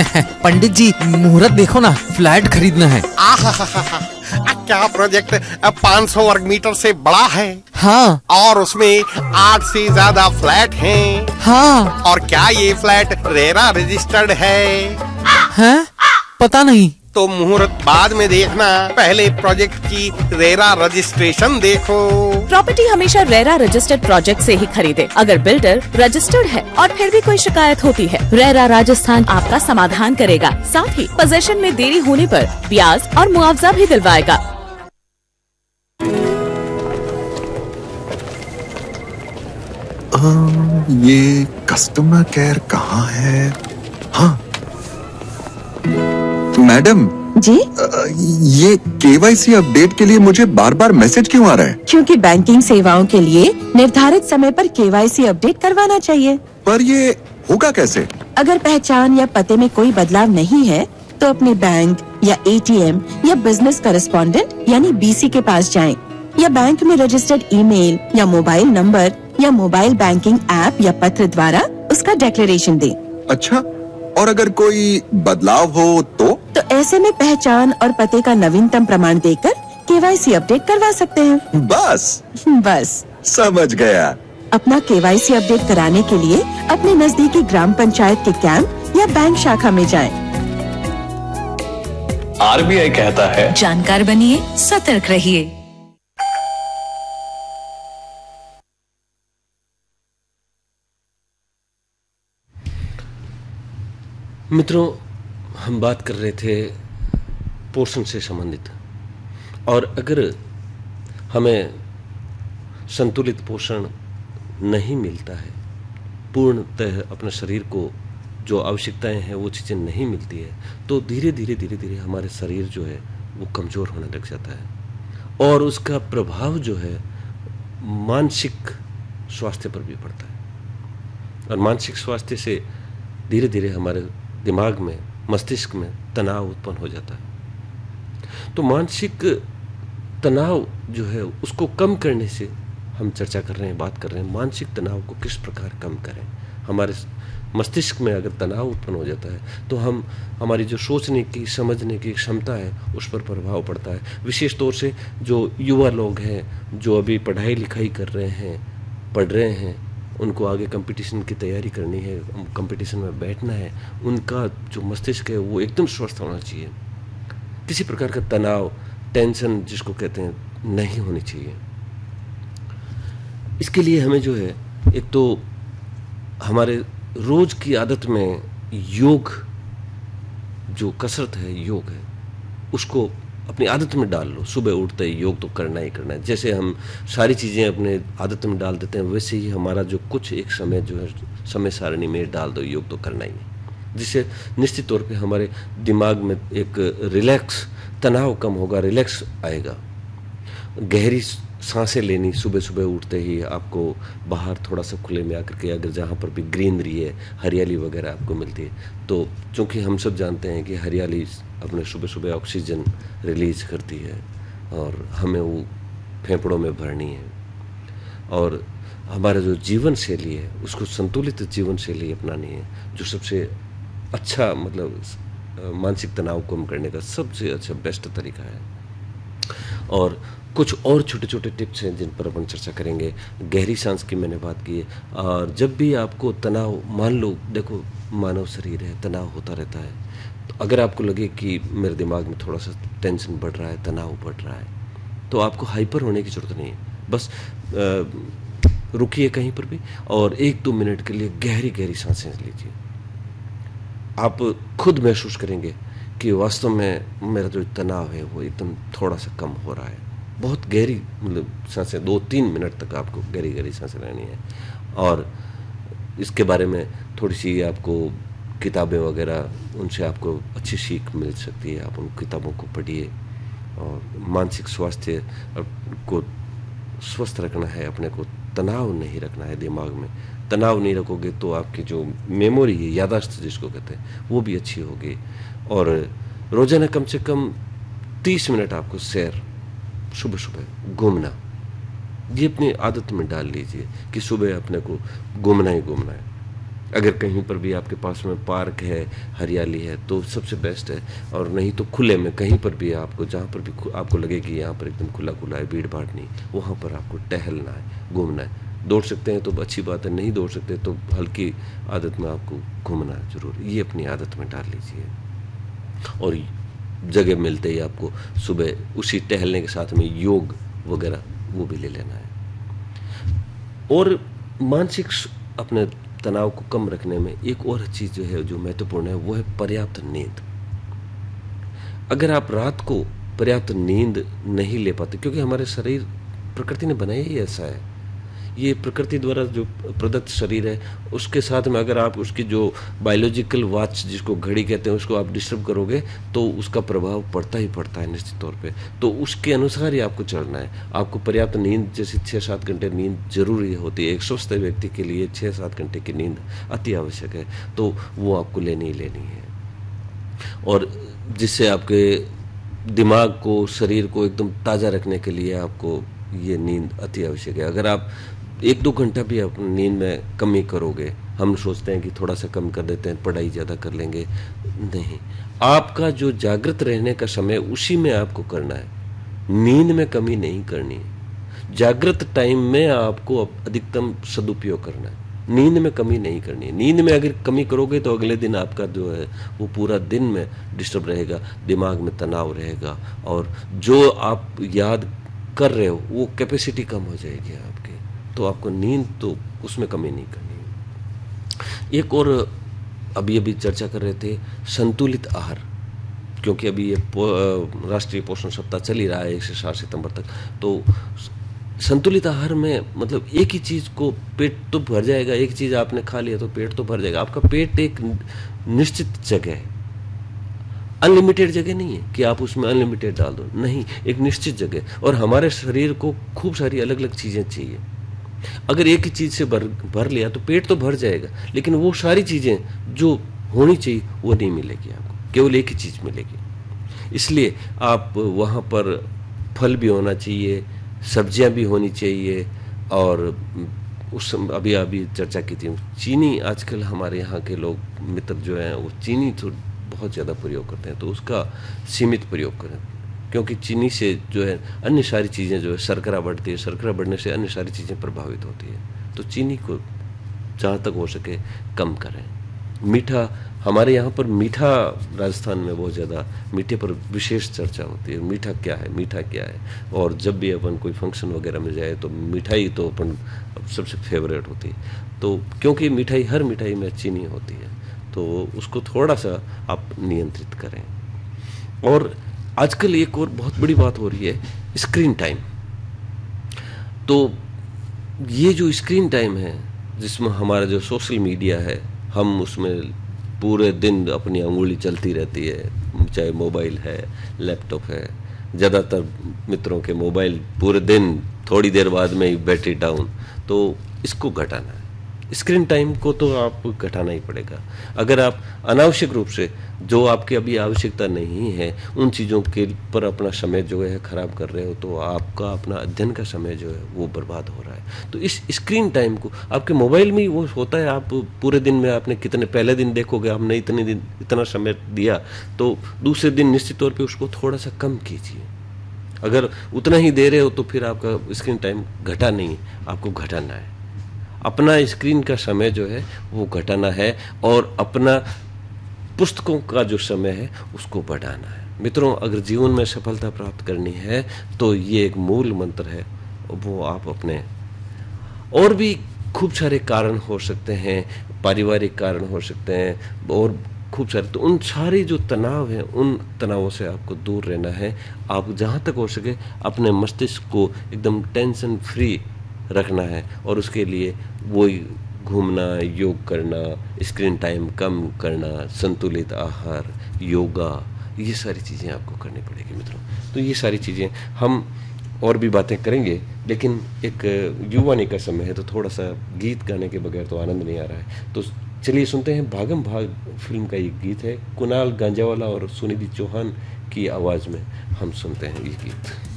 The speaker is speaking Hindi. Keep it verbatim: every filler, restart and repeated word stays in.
पंडित जी मुहूर्त देखो ना, फ्लैट खरीदना है। आहाहाहा, क्या प्रोजेक्ट पाँच सौ वर्ग मीटर से बड़ा है। हाँ। और उसमें आठ से ज्यादा फ्लैट हैं। हाँ। और क्या ये फ्लैट रेरा रजिस्टर्ड है? हैं? पता नहीं। तो मुहूर्त बाद में देखना, पहले प्रोजेक्ट की रेरा रजिस्ट्रेशन देखो। प्रॉपर्टी हमेशा रेरा रजिस्टर्ड प्रोजेक्ट से ही खरीदे। अगर बिल्डर रजिस्टर्ड है और फिर भी कोई शिकायत होती है, रेरा राजस्थान आपका समाधान करेगा। साथ ही पोजेशन में देरी होने पर ब्याज और मुआवजा भी दिलवाएगा। आ, ये कस्टमर केयर कहाँ है? हाँ मैडम जी, ये केवाईसी अपडेट के लिए मुझे बार बार मैसेज क्यों आ रहा है? क्योंकि बैंकिंग सेवाओं के लिए निर्धारित समय पर केवाईसी अपडेट करवाना चाहिए। पर ये होगा कैसे? अगर पहचान या पते में कोई बदलाव नहीं है तो अपने बैंक या एटीएम या बिजनेस करेस्पॉन्डेंट यानी बीसी के पास जाएं, या बैंक में रजिस्टर्ड ईमेल या मोबाइल नंबर या मोबाइल बैंकिंग ऐप या पत्र द्वारा उसका डिक्लेरेशन दें। अच्छा, और अगर कोई बदलाव हो तो? तो ऐसे में पहचान और पते का नवीनतम प्रमाण देकर केवाईसी अपडेट करवा सकते हैं। बस बस समझ गया। अपना केवाईसी अपडेट कराने के लिए अपने नजदीकी ग्राम पंचायत के कैंप या बैंक शाखा में जाएं। आरबीआई कहता है, जानकार बनिए, सतर्क रहिए। मित्रों, हम बात कर रहे थे पोषण से संबंधित, और अगर हमें संतुलित पोषण नहीं मिलता है, पूर्णतः अपने शरीर को जो आवश्यकताएं हैं वो चीज़ें नहीं मिलती है, तो धीरे धीरे धीरे धीरे हमारे शरीर जो है वो कमज़ोर होने लग जाता है, और उसका प्रभाव जो है मानसिक स्वास्थ्य पर भी पड़ता है। और मानसिक स्वास्थ्य से धीरे धीरे हमारे दिमाग में, मस्तिष्क में तनाव उत्पन्न हो जाता है। तो मानसिक तनाव जो है उसको कम करने से हम चर्चा कर रहे हैं, बात कर रहे हैं, मानसिक तनाव को किस प्रकार कम करें। हमारे मस्तिष्क में अगर तनाव उत्पन्न हो जाता है तो हम हमारी जो सोचने की, समझने की क्षमता है उस पर प्रभाव पड़ता है। विशेष तौर से जो युवा लोग हैं, जो अभी पढ़ाई लिखाई कर रहे हैं, पढ़ रहे हैं, उनको आगे कंपटीशन की तैयारी करनी है, कंपटीशन में बैठना है, उनका जो मस्तिष्क है वो एकदम स्वस्थ होना चाहिए। किसी प्रकार का तनाव, टेंशन जिसको कहते हैं, नहीं होनी चाहिए। इसके लिए हमें जो है, एक तो हमारे रोज की आदत में योग, जो कसरत है, योग है, उसको अपनी आदत में डाल लो। सुबह उठते ही योग तो करना ही करना है। जैसे हम सारी चीज़ें अपने आदत में डाल देते हैं, वैसे ही हमारा जो कुछ एक समय जो है समय सारणी में डाल दो, योग तो करना ही है, जिससे निश्चित तौर पे हमारे दिमाग में एक रिलैक्स, तनाव कम होगा, रिलैक्स आएगा। गहरी सांसें लेनी, सुबह सुबह उठते ही आपको बाहर थोड़ा सा खुले में आकर के, अगर जहाँ पर भी ग्रीनरी है, हरियाली वगैरह आपको मिलती है, तो चूँकि हम सब जानते हैं कि हरियाली अपने सुबह सुबह ऑक्सीजन रिलीज करती है और हमें वो फेफड़ों में भरनी है, और हमारा जो जीवन शैली है उसको संतुलित जीवन शैली अपनानी है, जो सबसे अच्छा, मतलब मानसिक तनाव कम करने का सबसे अच्छा बेस्ट तरीका है। और कुछ और छोटे छोटे टिप्स हैं जिन पर अपन चर्चा करेंगे। गहरी सांस की मैंने बात की है, और जब भी आपको तनाव, मान लो, देखो मानव शरीर है, तनाव होता रहता है, तो अगर आपको लगे कि मेरे दिमाग में थोड़ा सा टेंशन बढ़ रहा है, तनाव बढ़ रहा है, तो आपको हाइपर होने की ज़रूरत नहीं है। बस रुकिए कहीं पर भी और एक दो मिनट के लिए गहरी गहरी सांसें लीजिए। आप खुद महसूस करेंगे कि वास्तव में मेरा जो तनाव है वो एकदम थोड़ा सा कम हो रहा है। बहुत गहरी, मतलब सांसें, दो तीन मिनट तक आपको गहरी गहरी सांसें लेनी है। और इसके बारे में थोड़ी सी आपको किताबें वगैरह, उनसे आपको अच्छी सीख मिल सकती है। आप उन किताबों को पढ़िए, और मानसिक स्वास्थ्य को स्वस्थ रखना है, अपने को तनाव नहीं रखना है दिमाग में। तनाव नहीं रखोगे तो आपकी जो मेमोरी है, याददाश्त जिसको कहते हैं, वो भी अच्छी होगी। और रोजाना कम से कम तीस मिनट आपको सैर, सुबह सुबह घूमना, ये अपनी आदत में डाल लीजिए कि सुबह अपने को घूमना ही घूमना है। अगर कहीं पर भी आपके पास में पार्क है, हरियाली है, तो सबसे बेस्ट है। और नहीं तो खुले में कहीं पर भी आपको, जहाँ पर भी आपको लगे कि यहाँ पर एकदम खुला खुला है, भीड़ भाड़ नहीं, वहाँ पर आपको टहलना है, घूमना है। दौड़ सकते हैं तो अच्छी बात है, नहीं दौड़ सकते तो हल्की आदत में आपको घूमना है जरूर। ये अपनी आदत में डाल लीजिए। और जगह मिलते ही आपको सुबह उसी टहलने के साथ में योग वगैरह वो भी ले लेना है। और मानसिक अपने तनाव को कम रखने में एक और चीज़ जो है जो महत्वपूर्ण है वो है पर्याप्त नींद। अगर आप रात को पर्याप्त नींद नहीं ले पाते, क्योंकि हमारे शरीर प्रकृति ने बनाया ही ऐसा है, ये प्रकृति द्वारा जो प्रदत्त शरीर है उसके साथ में अगर आप उसकी जो बायोलॉजिकल वॉच जिसको घड़ी कहते हैं उसको आप डिस्टर्ब करोगे तो उसका प्रभाव पड़ता ही पड़ता है निश्चित तौर पे। तो उसके अनुसार ही आपको चलना है। आपको पर्याप्त नींद, जैसे छः सात घंटे नींद जरूरी होती है। एक स्वस्थ व्यक्ति के लिए छः सात घंटे की नींद अति आवश्यक है, तो वो आपको लेनी ही लेनी है। और जिससे आपके दिमाग को, शरीर को एकदम ताज़ा रखने के लिए आपको ये नींद अति आवश्यक है। अगर आप एक दो घंटा भी अपनी नींद में कमी करोगे, हम सोचते हैं कि थोड़ा सा कम कर देते हैं, पढ़ाई ज़्यादा कर लेंगे, नहीं। आपका जो जागृत रहने का समय उसी में आपको करना है, नींद में कमी नहीं करनी है। जागृत टाइम में आपको अधिकतम सदुपयोग करना है, नींद में कमी नहीं करनी है। नींद में अगर कमी करोगे तो अगले दिन आपका जो है वो पूरा दिन में डिस्टर्ब रहेगा, दिमाग में तनाव रहेगा और जो आप याद कर रहे हो वो कैपेसिटी कम हो जाएगी आपकी। तो आपको नींद तो उसमें कमी नहीं करनी। एक और अभी अभी चर्चा कर रहे थे संतुलित आहार, क्योंकि अभी ये राष्ट्रीय पोषण सप्ताह चल ही रहा है एक से सात सितंबर तक। तो संतुलित आहार में मतलब एक ही चीज़ को पेट तो भर जाएगा, एक चीज़ आपने खा लिया तो पेट तो भर जाएगा। आपका पेट एक निश्चित जगह है, अनलिमिटेड जगह नहीं है कि आप उसमें अनलिमिटेड डाल दो, नहीं, एक निश्चित जगह। और हमारे शरीर को खूब सारी अलग अलग चीज़ें चाहिए। अगर एक ही चीज़ से भर भर लिया तो पेट तो भर जाएगा, लेकिन वो सारी चीज़ें जो होनी चाहिए वो नहीं मिलेगी आपको, केवल एक ही चीज़ मिलेगी। इसलिए आप वहाँ पर फल भी होना चाहिए, सब्जियाँ भी होनी चाहिए। और उस अभी अभी चर्चा की थी चीनी, आजकल हमारे यहाँ के लोग मित्र जो हैं वो चीनी तो बहुत ज़्यादा प्रयोग करते हैं, तो उसका सीमित प्रयोग करें, क्योंकि चीनी से जो है अन्य सारी चीज़ें जो है शर्करा बढ़ती है, शर्करा बढ़ने से अन्य सारी चीज़ें प्रभावित होती है। तो चीनी को जहाँ तक हो सके कम करें। मीठा, हमारे यहाँ पर मीठा, राजस्थान में बहुत ज़्यादा मीठे पर विशेष चर्चा होती है। मीठा क्या है, मीठा क्या है। और जब भी अपन कोई फंक्शन वगैरह में जाए तो मिठाई तो अपन सबसे फेवरेट होती है। तो क्योंकि मिठाई, हर मिठाई में चीनी होती है, तो उसको थोड़ा सा आप नियंत्रित करें। और आजकल एक और बहुत बड़ी बात हो रही है, स्क्रीन टाइम। तो ये जो स्क्रीन टाइम है जिसमें हमारा जो सोशल मीडिया है, हम उसमें पूरे दिन अपनी अंगुली चलती रहती है, चाहे मोबाइल है, लैपटॉप है। ज़्यादातर मित्रों के मोबाइल पूरे दिन, थोड़ी देर बाद में ही बैटरी डाउन। तो इसको घटाना है, स्क्रीन टाइम को तो आप घटाना ही पड़ेगा। अगर आप अनावश्यक रूप से, जो आपकी अभी आवश्यकता नहीं है, उन चीज़ों के पर अपना समय जो है ख़राब कर रहे हो, तो आपका अपना अध्ययन का समय जो है वो बर्बाद हो रहा है। तो इस स्क्रीन टाइम को, आपके मोबाइल में ही वो होता है, आप पूरे दिन में आपने कितने, पहले दिन देखोगे हमने इतने दिन इतना समय दिया, तो दूसरे दिन निश्चित तौर पर उसको थोड़ा सा कम कीजिए। अगर उतना ही दे रहे हो तो फिर आपका स्क्रीन टाइम घटा नहीं है, आपको घटाना है। अपना स्क्रीन का समय जो है वो घटाना है और अपना पुस्तकों का जो समय है उसको बढ़ाना है। मित्रों, अगर जीवन में सफलता प्राप्त करनी है तो ये एक मूल मंत्र है, वो आप अपने, और भी खूब सारे कारण हो सकते हैं, पारिवारिक कारण हो सकते हैं और खूब सारे, तो उन सारे जो तनाव हैं उन तनावों से आपको दूर रहना है। आप जहाँ तक हो सके अपने मस्तिष्क को एकदम टेंशन फ्री रखना है और उसके लिए वही घूमना, योग करना, स्क्रीन टाइम कम करना, संतुलित आहार, योगा, ये सारी चीज़ें आपको करनी पड़ेगी मित्रों। तो ये सारी चीज़ें हम और भी बातें करेंगे, लेकिन एक युवानी का समय है तो थोड़ा सा गीत गाने के बगैर तो आनंद नहीं आ रहा है। तो चलिए सुनते हैं, भागम भाग फिल्म का ये गीत है, कुणाल गांजावाला और सुनिधि चौहान की आवाज़ में हम सुनते हैं ये गीत।